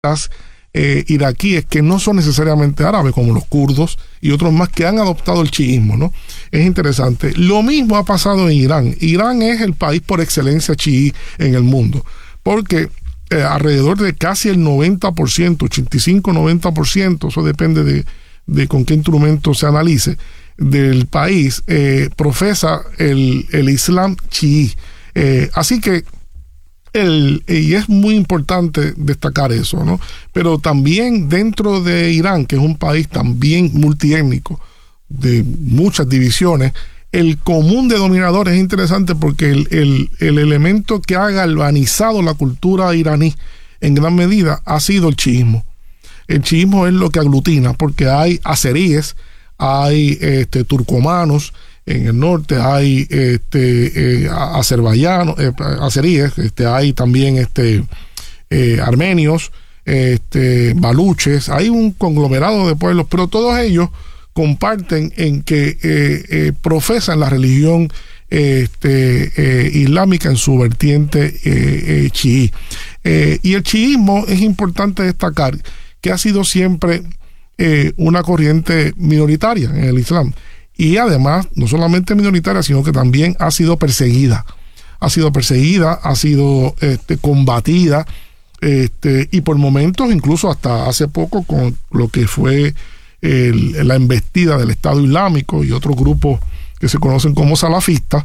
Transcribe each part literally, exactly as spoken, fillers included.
eh, iraquíes que no son necesariamente árabes, como los kurdos y otros más que han adoptado el chiismo, ¿no? Es interesante. Lo mismo ha pasado en Irán. Irán es el país por excelencia chií en el mundo, porque eh, alrededor de casi el noventa por ciento, ochenta y cinco a noventa por ciento, eso depende de, de con qué instrumento se analice, del país eh, profesa el, el Islam chií. Eh, así que El, y es muy importante destacar eso, ¿no? Pero también dentro de Irán, que es un país también multiétnico, de muchas divisiones, el común denominador es interesante porque el, el, el elemento que ha galvanizado la cultura iraní en gran medida ha sido el chiismo. El chiismo es lo que aglutina, porque hay azeríes, hay este, turcomanos, en el norte hay este eh, azerbaiyanos, eh, azeríes, este, hay también este eh, armenios, este baluches, hay un conglomerado de pueblos, pero todos ellos comparten en que eh, eh, profesan la religión este eh, islámica en su vertiente eh, eh, chií. Eh, y el chiismo es importante destacar que ha sido siempre eh, una corriente minoritaria en el Islam. Y además, no solamente minoritaria, sino que también ha sido perseguida. Ha sido perseguida, ha sido este, combatida, este, y por momentos, incluso hasta hace poco, con lo que fue el, la embestida del Estado Islámico y otros grupos que se conocen como salafistas,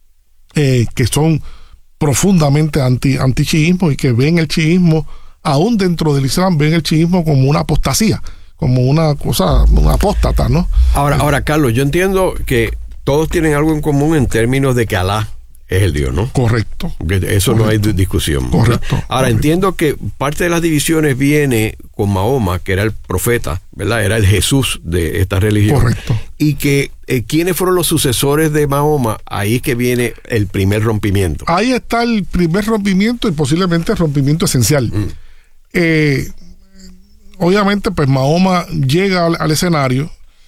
eh, que son profundamente anti, anti-chiismo y que ven el chiismo, aún dentro del Islam, ven el chiismo como una apostasía, como una cosa, una apóstata, ¿no? Ahora, ahora, Carlos, yo entiendo que todos tienen algo en común en términos de que Alá es el Dios, ¿no? Correcto. Eso correcto. No hay discusión. Correcto. ¿Verdad? Ahora, correcto. entiendo que parte de las divisiones viene con Mahoma, que era el profeta, ¿verdad? Era el Jesús de esta religión. Correcto. Y que, eh, ¿quiénes fueron los sucesores de Mahoma? Ahí es que viene el primer rompimiento. Ahí está el primer rompimiento y posiblemente el rompimiento esencial. Mm. Eh... Obviamente, pues Mahoma llega al, al escenario,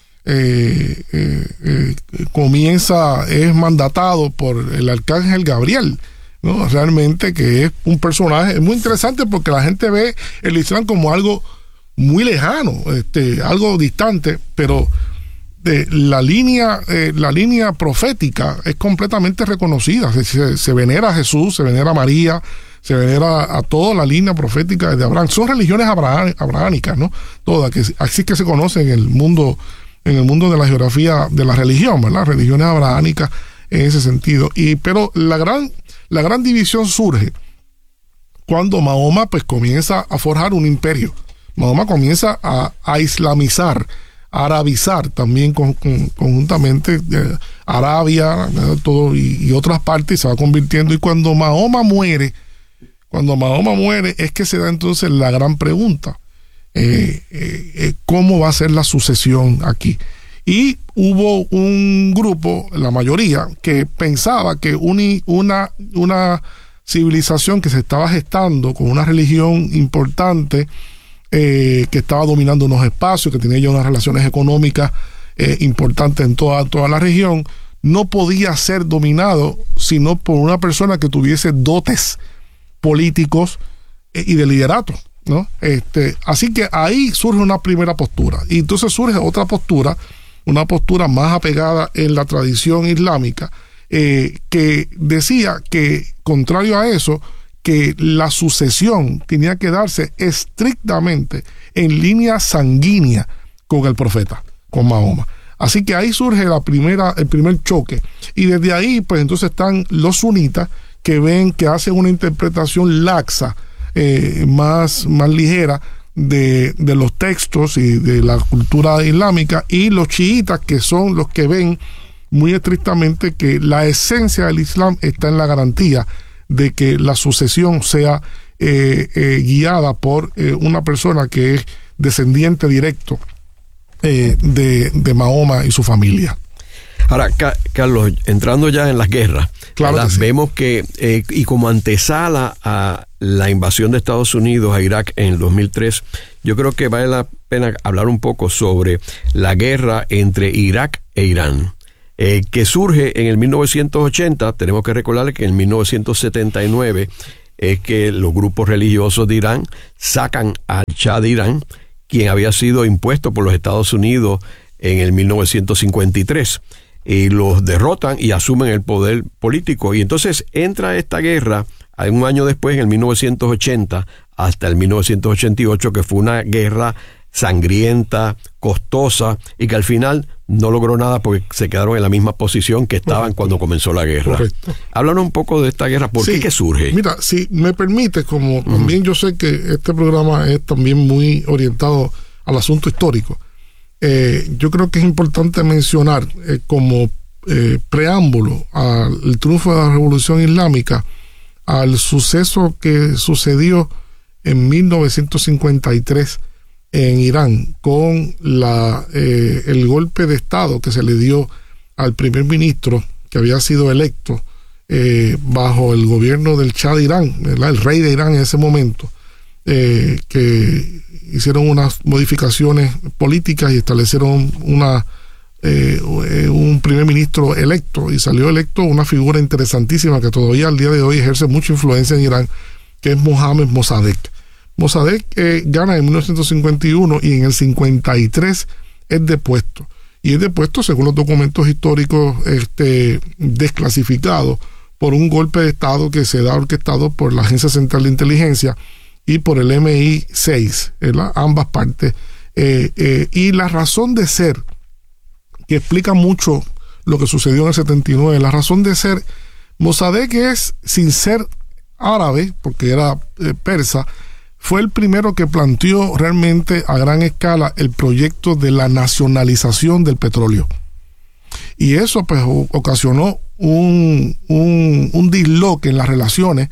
eh, eh, eh, comienza, es mandatado por el arcángel Gabriel, ¿no? Realmente que es un personaje muy interesante porque la gente ve el Islam como algo muy lejano, este, algo distante, pero de la línea, eh, la línea profética es completamente reconocida. Se, se, se venera a Jesús, se venera a María, se venera a toda la línea profética de Abraham. Son religiones abraham, abrahámicas, ¿no? Todas, que así que se conoce en el mundo, en el mundo de la geografía de la religión, ¿verdad? Religiones abrahámicas en ese sentido. Y, pero la gran, la gran división surge cuando Mahoma pues comienza a forjar un imperio. Mahoma comienza a, a islamizar, a arabizar también con, con, conjuntamente eh, Arabia, ¿verdad? Todo y, y otras partes, se va convirtiendo. Y cuando Mahoma muere, Cuando Mahoma muere es que se da entonces la gran pregunta, eh, eh, ¿cómo va a ser la sucesión aquí? Y hubo un grupo, la mayoría, que pensaba que un, una, una civilización que se estaba gestando con una religión importante, eh, que estaba dominando unos espacios, que tenía ya unas relaciones económicas eh, importantes en toda, toda la región, no podía ser dominado sino por una persona que tuviese dotes políticos y de liderato, ¿no? Este, así que ahí surge una primera postura y entonces surge otra postura, una postura más apegada en la tradición islámica, eh, que decía que, contrario a eso, que la sucesión tenía que darse estrictamente en línea sanguínea con el profeta, con Mahoma. Así que ahí surge la primera, el primer choque y desde ahí pues entonces están los sunitas que ven que hacen una interpretación laxa, eh, más, más ligera de, de los textos y de la cultura islámica, y los chiitas que son los que ven muy estrictamente que la esencia del Islam está en la garantía de que la sucesión sea eh, eh, guiada por eh, una persona que es descendiente directo eh, de, de Mahoma y su familia. Ahora, Ca- Carlos, entrando ya en las guerras, claro que sí. Vemos que, eh, y como antesala a la invasión de Estados Unidos a Irak en el dos mil tres, yo creo que vale la pena hablar un poco sobre la guerra entre Irak e Irán, eh, que surge en el mil novecientos ochenta. Tenemos que recordarle que en mil novecientos setenta y nueve es que los grupos religiosos de Irán sacan al Shah de Irán, quien había sido impuesto por los Estados Unidos en el mil novecientos cincuenta y tres, y los derrotan y asumen el poder político. Y entonces entra esta guerra un año después, en el mil novecientos ochenta, hasta el mil novecientos ochenta y ocho, que fue una guerra sangrienta, costosa, y que al final no logró nada porque se quedaron en la misma posición que estaban Correcto. Cuando comenzó la guerra. Correcto. Háblanos un poco de esta guerra, ¿por sí, qué que surge? Mira, si me permite, como uh-huh. también yo sé que este programa es también muy orientado al asunto histórico, eh, yo creo que es importante mencionar eh, como eh, preámbulo al triunfo de la Revolución Islámica, al suceso que sucedió en mil novecientos cincuenta y tres en Irán, con la eh, el golpe de Estado que se le dio al primer ministro que había sido electo eh, bajo el gobierno del Shah de Irán, ¿verdad? El rey de Irán en ese momento, eh, que hicieron unas modificaciones políticas y establecieron una eh, un primer ministro electo, y salió electo una figura interesantísima que todavía al día de hoy ejerce mucha influencia en Irán, que es Mohammad Mossadegh. Mossadegh eh, gana en mil novecientos cincuenta y uno y en el cincuenta y tres es depuesto. Y es depuesto, según los documentos históricos este, desclasificados, por un golpe de Estado que se da orquestado por la Agencia Central de Inteligencia y por el M I seis, ¿verdad? Ambas partes. Eh, eh, y la razón de ser, que explica mucho lo que sucedió en el setenta y nueve, la razón de ser, Mossadegh es, sin ser árabe, porque era eh, persa, fue el primero que planteó realmente a gran escala el proyecto de la nacionalización del petróleo. Y eso pues ocasionó un, un, un disloque en las relaciones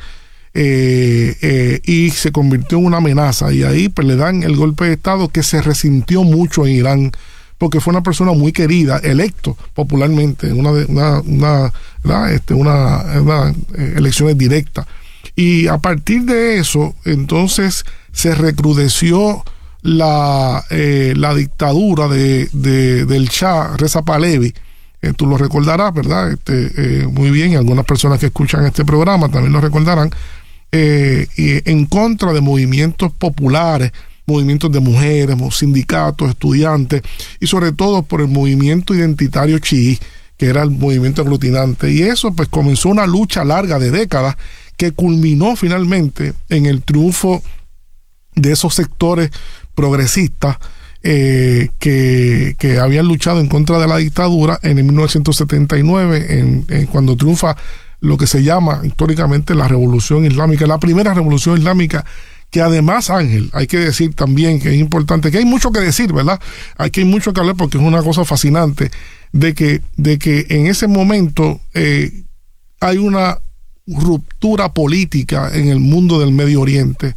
eh, eh, y se convirtió en una amenaza. Y ahí pues le dan el golpe de Estado, que se resintió mucho en Irán, porque fue una persona muy querida, electo popularmente en una, una, una, una, este, una, una eh, elecciones directas. Y a partir de eso, entonces, se recrudeció la, eh, la dictadura de, de, del Shah Reza Pahlavi. Eh, tú lo recordarás, ¿verdad? Este, eh, muy bien, y algunas personas que escuchan este programa también lo recordarán, eh, y en contra de movimientos populares, movimientos de mujeres, sindicatos, estudiantes, y sobre todo por el movimiento identitario chií, que era el movimiento aglutinante. Y eso pues comenzó una lucha larga de décadas, que culminó finalmente en el triunfo de esos sectores progresistas eh, que, que habían luchado en contra de la dictadura en el mil novecientos setenta y nueve, en, en cuando triunfa lo que se llama históricamente la Revolución Islámica, la primera Revolución Islámica, que además, Ángel, hay que decir también que es importante, que hay mucho que decir, ¿verdad? Aquí hay mucho que hablar porque es una cosa fascinante, de que, de que en ese momento eh, hay una ruptura política en el mundo del Medio Oriente.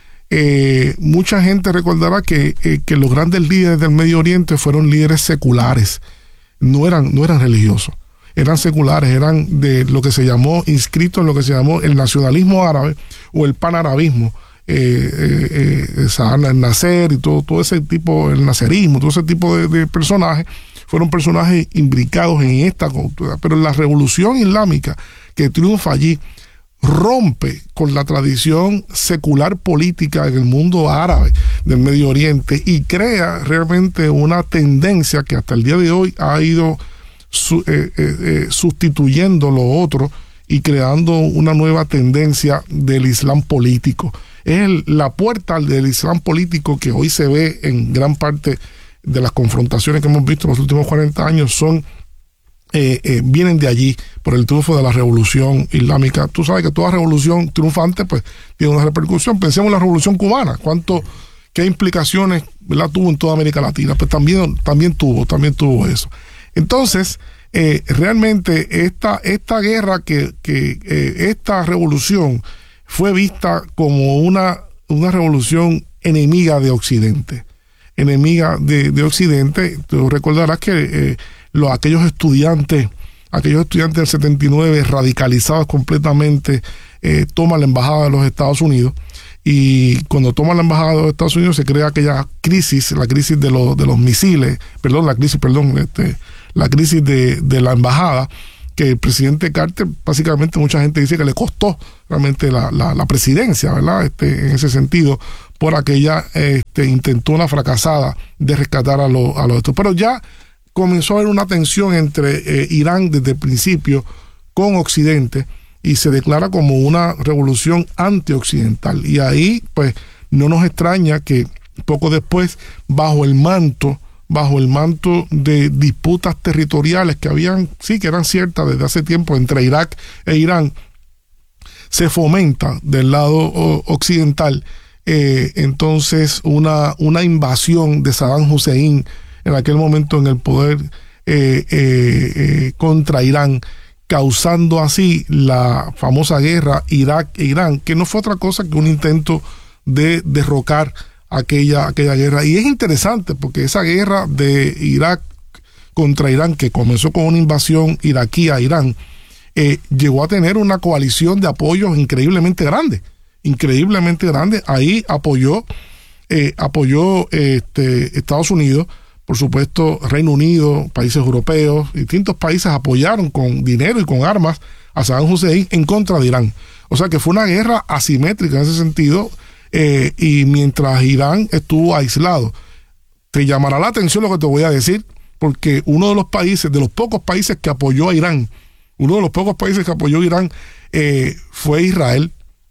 Eh, mucha gente recordará que, eh, que los grandes líderes del Medio Oriente fueron líderes seculares, no eran, no eran religiosos, eran seculares, eran de lo que se llamó, inscritos en lo que se llamó el nacionalismo árabe o el panarabismo, eh, eh, eh, el Nasser y todo, todo ese tipo, el nacerismo, todo ese tipo de, de personajes, fueron personajes imbricados en esta cultura. Pero la Revolución Islámica que triunfa allí rompe con la tradición secular política en el mundo árabe del Medio Oriente y crea realmente una tendencia que hasta el día de hoy ha ido su, eh, eh, eh, sustituyendo lo otro y creando una nueva tendencia del Islam político. Es el, la puerta del Islam político que hoy se ve en gran parte de las confrontaciones que hemos visto en los últimos cuarenta años, son Eh, eh, vienen de allí, por el triunfo de la Revolución Islámica. Tú sabes que toda revolución triunfante pues tiene una repercusión. Pensemos en la Revolución Cubana, cuánto, qué implicaciones la tuvo en toda América Latina, pues también, también tuvo, también tuvo eso. Entonces, eh, realmente esta, esta guerra, que, que eh, esta revolución fue vista como una, una revolución enemiga de Occidente, enemiga de, de Occidente. Tú recordarás que eh, Los, aquellos estudiantes, aquellos estudiantes del setenta y nueve radicalizados completamente, eh, toman la embajada de los Estados Unidos, y cuando toman la embajada de los Estados Unidos se crea aquella crisis, la crisis de los de los misiles, perdón, la crisis, perdón, este, la crisis de, de la embajada, que el presidente Carter, básicamente mucha gente dice que le costó realmente la, la, la presidencia, ¿verdad? Este, en ese sentido, por aquella este, intentona fracasada de rescatar a los a los estos. Pero ya comenzó a haber una tensión entre eh, Irán desde el principio con Occidente y se declara como una revolución antioccidental. Y ahí, pues, no nos extraña que poco después, bajo el manto bajo el manto de disputas territoriales que habían, sí, que eran ciertas desde hace tiempo entre Irak e Irán, se fomenta del lado o, occidental eh, entonces una, una invasión de Saddam Hussein en aquel momento en el poder eh, eh, eh, contra Irán, causando así la famosa guerra Irak e Irán, que no fue otra cosa que un intento de derrocar aquella, aquella guerra. Y es interesante porque esa guerra de Irak contra Irán, que comenzó con una invasión iraquí a Irán, eh, llegó a tener una coalición de apoyos increíblemente grande, increíblemente grande. Ahí apoyó, eh, apoyó este, Estados Unidos, por supuesto Reino Unido, países europeos, distintos países apoyaron con dinero y con armas a Saddam Hussein en contra de Irán. O sea que fue una guerra asimétrica en ese sentido. Eh, y mientras Irán estuvo aislado, te llamará la atención lo que te voy a decir, porque uno de los países, de los pocos países que apoyó a Irán, uno de los pocos países que apoyó a Irán eh, fue Israel,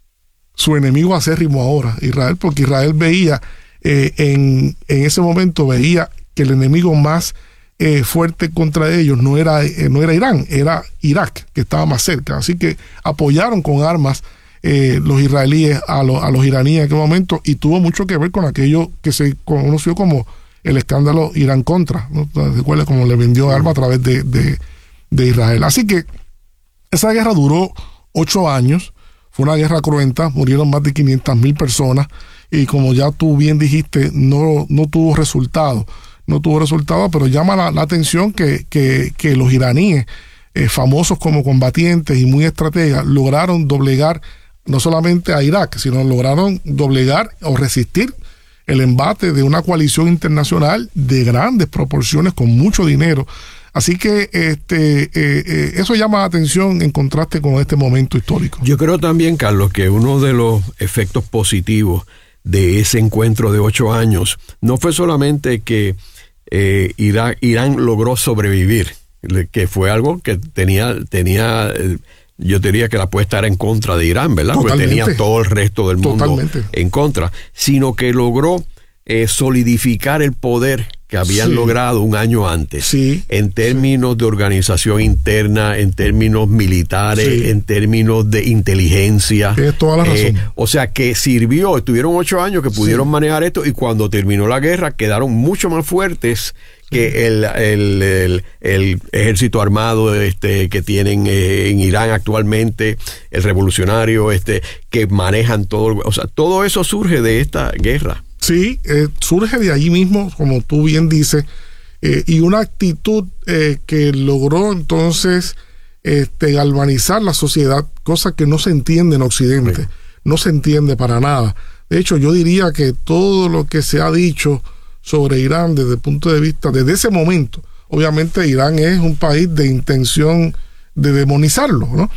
su enemigo acérrimo ahora, Israel, porque Israel veía, eh, en, en ese momento veía que el enemigo más eh, fuerte contra ellos no era, eh, no era Irán, era Irak, que estaba más cerca. Así que apoyaron con armas Eh, los israelíes a, lo, a los iraníes en aquel momento, y tuvo mucho que ver con aquello que se conoció como el escándalo Irán-Contra, ¿no? ¿Recuerdas cómo le vendió armas a través de, de, de Israel? Así que esa guerra duró ocho años, fue una guerra cruenta, murieron más de quinientas mil personas, y como ya tú bien dijiste, no, no tuvo resultado, no tuvo resultado, pero llama la, la atención que, que, que los iraníes, eh, famosos como combatientes y muy estrategas, lograron doblegar no solamente a Irak, sino lograron doblegar o resistir el embate de una coalición internacional de grandes proporciones con mucho dinero. Así que este eh, eh, eso llama la atención en contraste con este momento histórico. Yo creo también, Carlos, que uno de los efectos positivos de ese encuentro de ocho años no fue solamente que eh, Irak, Irán logró sobrevivir, que fue algo que tenía... tenía eh, yo diría que la apuesta era en contra de Irán, ¿verdad? Totalmente. Porque tenía todo el resto del mundo Totalmente. en contra, sino que logró eh, solidificar el poder que habían sí. logrado un año antes, sí. en términos sí. de organización interna, en términos militares, sí. en términos de inteligencia. Tienes toda la razón. Eh, o sea, que sirvió, estuvieron ocho años que pudieron sí. manejar esto, y cuando terminó la guerra quedaron mucho más fuertes que el, el, el, el ejército armado este que tienen eh, en Irán actualmente, el revolucionario este que manejan todo, o sea, todo eso surge de esta guerra. Sí, eh, surge de allí mismo, como tú bien dices, eh, y una actitud eh, que logró entonces este, galvanizar la sociedad, cosa que no se entiende en Occidente, sí. no se entiende para nada. De hecho, yo diría que todo lo que se ha dicho sobre Irán desde el punto de vista, desde ese momento, obviamente Irán es un país de intención de demonizarlo, ¿no?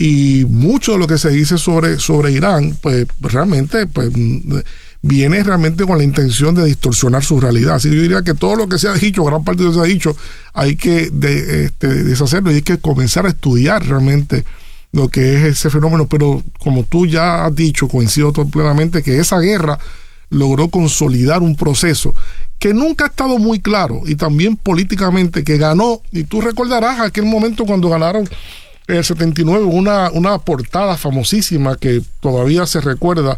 Y mucho de lo que se dice sobre, sobre Irán, pues realmente pues, viene realmente con la intención de distorsionar su realidad. Así que yo diría que todo lo que se ha dicho, gran parte de lo que se ha dicho, hay que de, este, deshacerlo y hay que comenzar a estudiar realmente lo que es ese fenómeno. Pero como tú ya has dicho, coincido plenamente que esa guerra logró consolidar un proceso que nunca ha estado muy claro, y también políticamente, que ganó, y tú recordarás aquel momento cuando ganaron el setenta y nueve, una, una portada famosísima que todavía se recuerda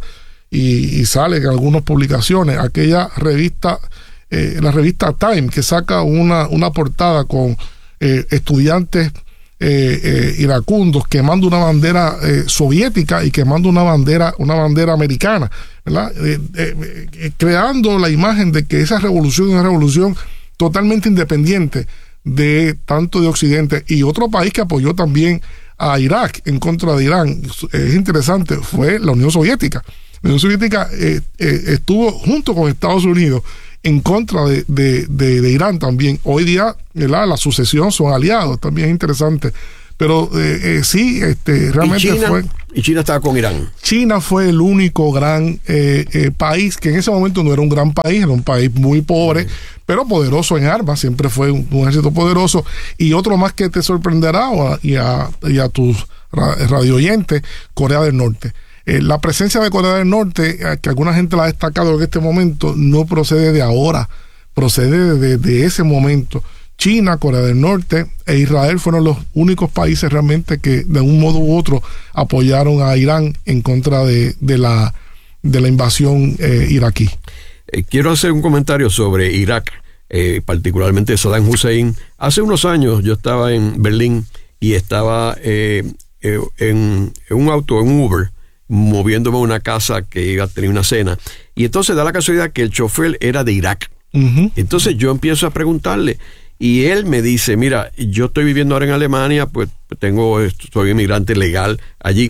y, y sale en algunas publicaciones, aquella revista, eh, la revista Time, que saca una, una portada con eh, estudiantes Eh, eh, iracundos quemando una bandera eh, soviética y quemando una bandera una bandera americana, ¿verdad? Eh, eh, eh, creando la imagen de que esa revolución es una revolución totalmente independiente de tanto de Occidente. Y otro país que apoyó también a Irak en contra de Irán, es interesante, fue la Unión Soviética. La Unión Soviética eh, eh, estuvo junto con Estados Unidos en contra de, de, de, de Irán también. Hoy día, ¿verdad?, la sucesión son aliados, también es interesante. Pero eh, eh, sí, este, realmente ¿Y China? fue... Y China estaba con Irán. China fue el único gran eh, eh, país que en ese momento no era un gran país, era un país muy pobre, mm. pero poderoso en armas, siempre fue un, un ejército poderoso. Y otro más que te sorprenderá a, y, a, y a tus radio oyentes, Corea del Norte. Eh, la presencia de Corea del Norte, eh, que alguna gente la ha destacado en este momento, no procede de ahora, procede de, de ese momento. China, Corea del Norte e Israel fueron los únicos países realmente que de un modo u otro apoyaron a Irán en contra de, de, la, de la invasión eh, iraquí. Eh, quiero hacer un comentario sobre Irak, eh, particularmente Saddam Hussein. Hace unos años yo estaba en Berlín y estaba eh, eh, en, en un auto, en un Uber, moviéndome a una casa que iba a tener una cena. Y entonces da la casualidad que el chofer era de Irak. Uh-huh. Entonces yo empiezo a preguntarle. Y él me dice, mira, yo estoy viviendo ahora en Alemania, pues tengo, soy inmigrante legal allí.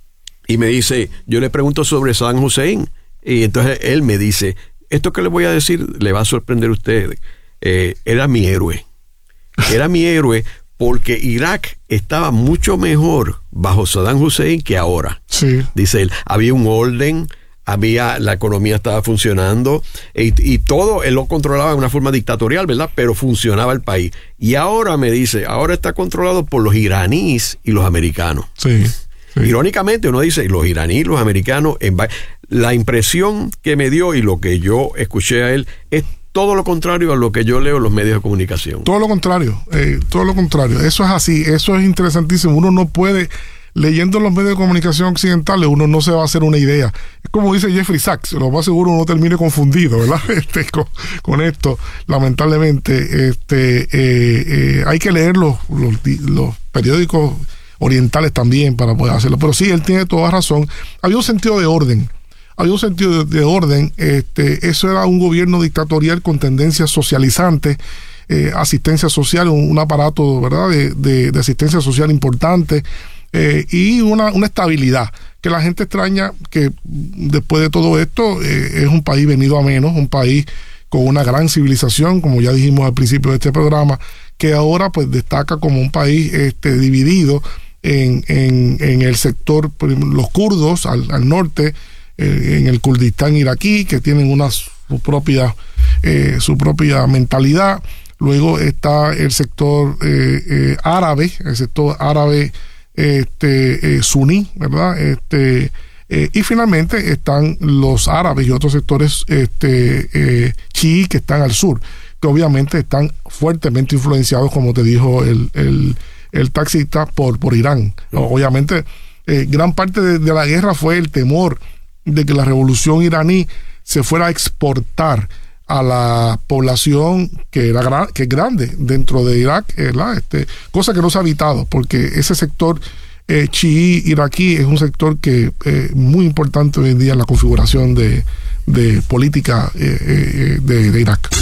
Y me dice, yo le pregunto sobre Saddam Hussein. Y entonces él me dice, esto que le voy a decir le va a sorprender a usted. Eh, era mi héroe. Era mi héroe porque Irak estaba mucho mejor bajo Saddam Hussein que ahora. Sí. Dice él, había un orden, había, la economía estaba funcionando y, y todo él lo controlaba de una forma dictatorial, ¿verdad? Pero funcionaba el país. Y ahora me dice, ahora está controlado por los iraníes y los americanos. Sí, sí. Irónicamente uno dice, los iraníes y los americanos, en, la impresión que me dio y lo que yo escuché a él es todo lo contrario a lo que yo leo en los medios de comunicación. Todo lo contrario, eh, todo lo contrario. Eso es así, eso es interesantísimo. Uno no puede... Leyendo los medios de comunicación occidentales, uno no se va a hacer una idea. Es como dice Jeffrey Sachs, lo más seguro uno termine confundido, ¿verdad? Este, con, con esto, lamentablemente, este, eh, eh, hay que leer los, los, los periódicos orientales también para poder hacerlo. Pero sí, él tiene toda razón. Había un sentido de orden. Había un sentido de, de orden. Este, eso era un gobierno dictatorial con tendencias socializantes. Eh, asistencia social, un, un aparato, ¿verdad?, de, de, de asistencia social importante. Eh, y una, una estabilidad que la gente extraña que después de todo esto eh, es un país venido a menos, un país con una gran civilización, como ya dijimos al principio de este programa, que ahora pues destaca como un país este, dividido en, en, en el sector, los kurdos al, al norte, eh, en el Kurdistán iraquí, que tienen una su propia, eh, su propia mentalidad. Luego está el sector eh, eh, árabe, el sector árabe este eh, suní, ¿verdad? Este eh, y finalmente están los árabes y otros sectores este eh, chií que están al sur, que obviamente están fuertemente influenciados, como te dijo el, el, el taxista, por, por Irán. Obviamente eh, gran parte de, de la guerra fue el temor de que la revolución iraní se fuera a exportar a la población que era gran, que es grande dentro de Irak, ¿verdad? Este, cosa que no se ha evitado, porque ese sector eh, chií iraquí es un sector que es eh, muy importante hoy en día en la configuración de, de política eh, eh, de, de Irak.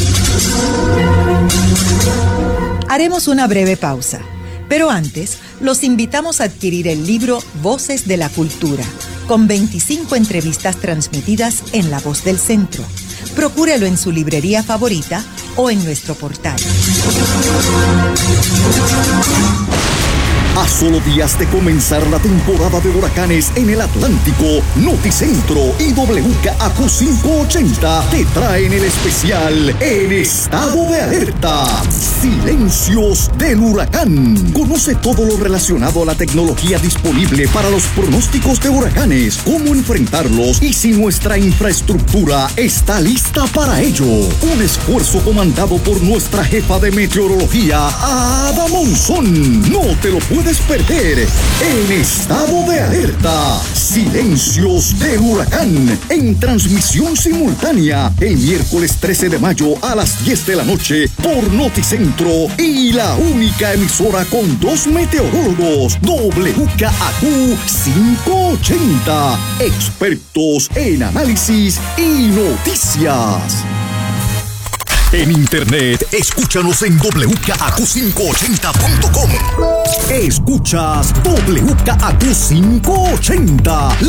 Haremos una breve pausa, pero antes los invitamos a adquirir el libro Voces de la Cultura, con veinticinco entrevistas transmitidas en La Voz del Centro. Procúrelo en su librería favorita o en nuestro portal. A solo días de comenzar la temporada de huracanes en el Atlántico, Noticentro y W K A Q quinientos ochenta te traen el especial En Estado de Alerta. Silencios del huracán. Conoce todo lo relacionado a la tecnología disponible para los pronósticos de huracanes, cómo enfrentarlos y si nuestra infraestructura está lista para ello. Un esfuerzo comandado por nuestra jefa de meteorología, Ada Monzón. No te lo puedes perder. En Estado de Alerta. Silencios del huracán. En transmisión simultánea el miércoles trece de mayo a las diez de la noche por Noticentro y la única emisora con dos meteorólogos, W K A Q quinientos ochenta. Expertos en análisis y noticias. En internet, escúchanos en W K A Q quinientos ochenta punto com. Escuchas W K A Q quinientos ochenta.